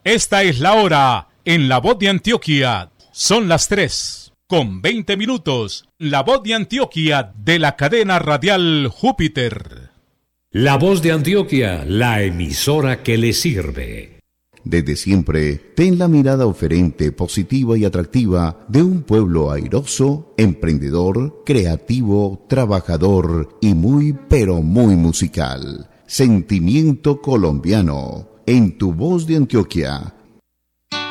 Esta es la hora en La Voz de Antioquia. Son las 3:20. La Voz de Antioquia de la cadena radial Júpiter. La Voz de Antioquia, la emisora que le sirve. Desde siempre, ten la mirada oferente, positiva y atractiva de un pueblo airoso, emprendedor, creativo, trabajador y muy, pero muy musical. Sentimiento colombiano. En tu Voz de Antioquia,